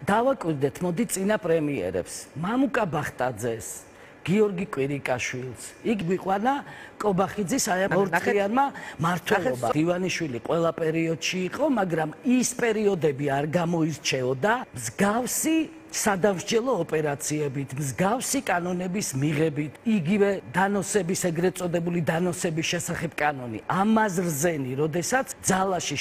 დავაკვირდეთ, მოდი წინა პრემიერებს. მამუკა ბახტაძეს, გიორგი კვირიკაშვილს. იქ გვიყვანა კობახიძის აი ორთლიანმა მმართველობა. ივანიშვილი ყველა პერიოდში იყო, მაგრამ ის პერიოდები არ გამოირჩეოდა მსგავსი სადამსჯელო ოპერაციებით, მსგავსი კანონების მიღებით, იგივე დანოსების, ეგრეთ წოდებული დანოსების შესახებ კანონი. ამაზრზენი, როდესაც ძალაში